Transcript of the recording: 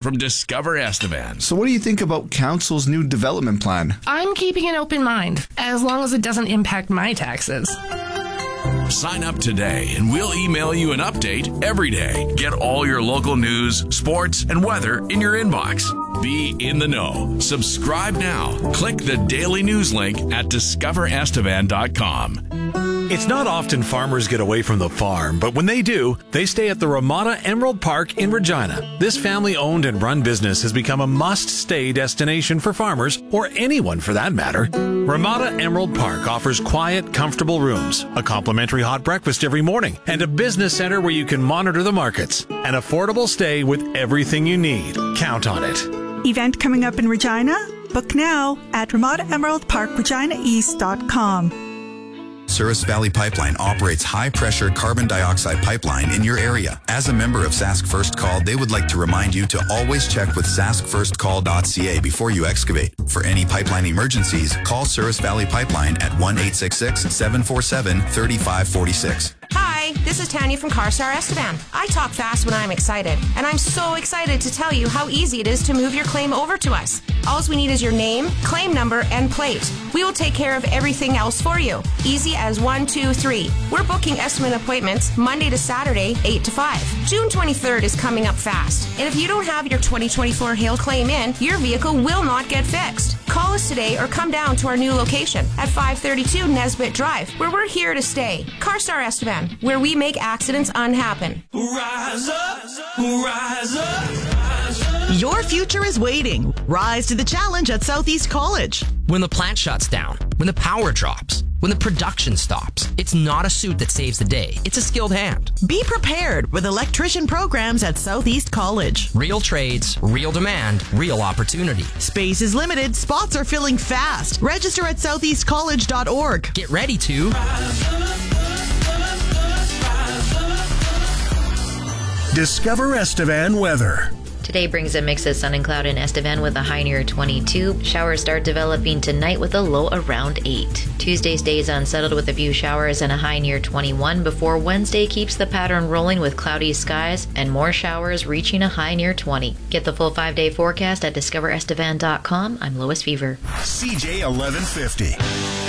from Discover Estevan. So what do you think about Council's new development plan? I'm keeping an open mind, as long as it doesn't impact my taxes. Sign up today and we'll email you an update every day. Get all your local news, sports, and weather in your inbox. Be in the know. Subscribe now. Click the daily news link at discoverestevan.com. It's not often farmers get away from the farm, but when they do, they stay at the Ramada Emerald Park in Regina. This family-owned and run business has become a must-stay destination for farmers, or anyone for that matter. Ramada Emerald Park offers quiet, comfortable rooms, a complimentary hot breakfast every morning, and a business center where you can monitor the markets. An affordable stay with everything you need. Count on it. Event coming up in Regina? Book now at RamadaEmeraldParkReginaEast.com. Souris Valley Pipeline operates high-pressure carbon dioxide pipeline in your area. As a member of Sask First Call, they would like to remind you to always check with saskfirstcall.ca before you excavate. For any pipeline emergencies, call Souris Valley Pipeline at 1-866-747-3546. Hi, this is Tanya from CarStar Estevan. I talk fast when I'm excited, and I'm so excited to tell you how easy it is to move your claim over to us. All we need is your name, claim number, and plate. We will take care of everything else for you. Easy as 1, 2, 3. We're booking estimate appointments Monday to Saturday, 8 to 5. June 23rd is coming up fast, and if you don't have your 2024 hail claim in, your vehicle will not get fixed. Call us today or come down to our new location at 532 Nesbitt Drive, where we're here to stay. CarStar Estevan, where we make accidents unhappen. Rise up, rise up, rise up. Your future is waiting. Rise to the challenge at Southeast College. When the plant shuts down, when the power drops, when the production stops, it's not a suit that saves the day. It's a skilled hand. Be prepared with electrician programs at Southeast College. Real trades, real demand, real opportunity. Space is limited. Spots are filling fast. Register at southeastcollege.org. Get ready to Discover Estevan weather. Today brings a mix of sun and cloud in Estevan with a high near 22. Showers start developing tonight with a low around 8. Tuesday stays unsettled with a few showers and a high near 21 before Wednesday keeps the pattern rolling with cloudy skies and more showers reaching a high near 20. Get the full 5-day forecast at discoverestevan.com. I'm Lois Fever. CJ 1150.